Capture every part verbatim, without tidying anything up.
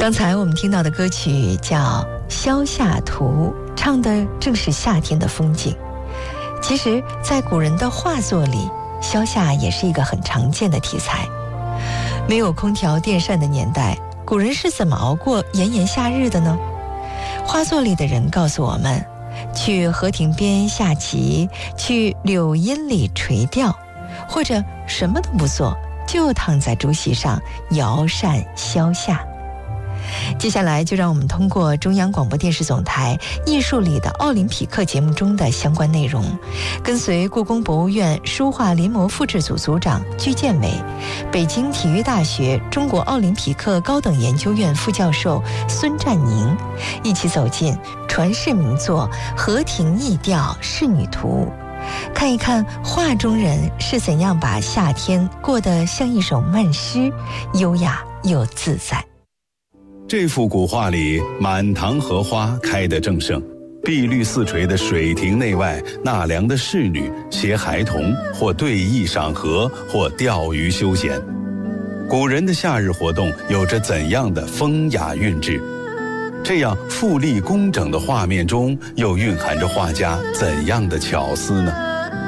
刚才我们听到的歌曲叫《萧夏图》，唱的正是夏天的风景。其实在古人的画作里，萧夏也是一个很常见的题材。没有空调电扇的年代，古人是怎么熬过炎炎夏日的呢？画作里的人告诉我们，去河亭边下棋，去柳荫里垂钓，或者什么都不做，就躺在竹席上摇扇萧夏。接下来就让我们通过中央广播电视总台艺术里的奥林匹克节目中的相关内容，跟随故宫博物院书画临摹复制组组长居建伟，北京体育大学中国奥林匹克高等研究院副教授孙占宁，一起走进传世名作《河亭忆钓仕女图》，看一看画中人是怎样把夏天过得像一首慢诗，优雅又自在。 这幅古画里，满堂荷花开得正盛，碧绿似垂的水亭内外，纳凉的侍女携孩童，或对弈赏荷，或钓鱼休闲。古人的夏日活动有着怎样的风雅韵致？这样富丽工整的画面中，又蕴含着画家怎样的巧思呢？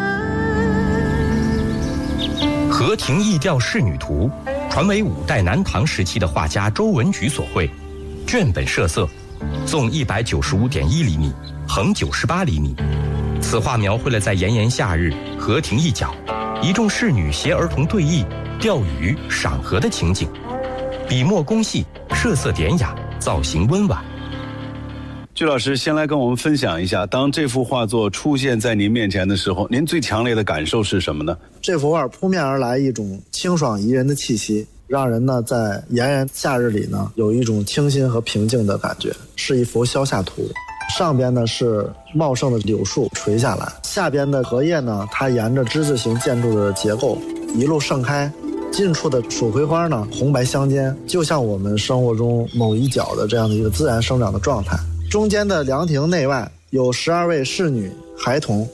《河亭忆钓仕女图》传为五代南唐时期的画家周文举所绘，卷本设色，纵一百九十五点一厘米，横九十八厘米。此画描绘了在炎炎夏日，河亭一角，一众侍女携儿童对弈、钓鱼、赏荷的情景，笔墨工细，设色典雅，造型温婉。 居老师先来跟我们分享一下，当这幅画作出现在您面前的时候，您最强烈的感受是什么呢？ 这幅画扑面而来一种清爽宜人的气息，让人呢在炎炎夏日里呢有一种清新和平静的感觉。是一幅萧夏图，上边呢是茂盛的柳树垂下来，下边的荷叶呢它沿着之字形建筑的结构一路盛开，近处的蜀葵花呢红白相间，就像我们生活中某一角的这样的一个自然生长的状态。中间的凉亭内外有十二位侍女孩童，